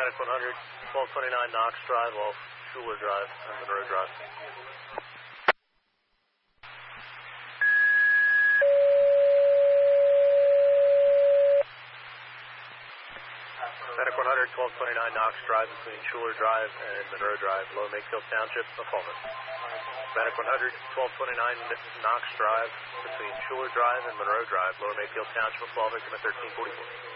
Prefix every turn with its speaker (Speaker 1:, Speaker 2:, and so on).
Speaker 1: Medic 100, 1229 Knox Drive off Schuler Drive and Monroe Drive. Medic 100, 1229 Knox Drive between Schuler Drive and Monroe Drive, Lower Makefield Township, Fulton. Medic 100, 1229 Knox Drive between Schuler Drive and Monroe Drive, Lower Mayfield Township, Fulton, at 1344.